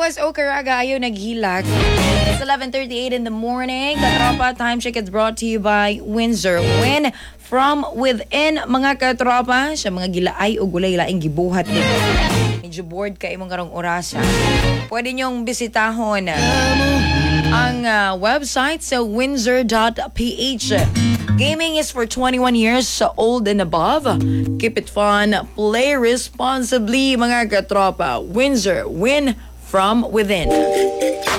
Lawas o Caraga ayaw naghilak. It's 11:38 in the morning. Katropa, time check is brought to you by Windsor. Win from within, mga katropa. Sa mga gilaay o gulay laing gibuhat din. Medyo bored ka imong karong orasa. Pwede nyong bisitahon ang website sa windsor.ph. Gaming is for 21 years old and above. Keep it fun. Play responsibly, mga katropa. Windsor, win from within.